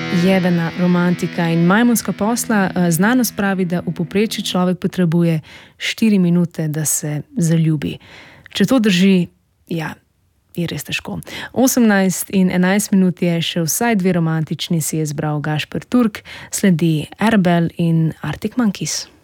Jebena romantika in majmunska posla. Znanost pravi, da v povprečju človek potrebuje 4 minute, da se zaljubi. Če to drži, ja, je res težko. 18 in 11 minut je še vsaj 2 romantični, si je zbral Gašper Turk, sledi Airbel in Arctic Monkeys.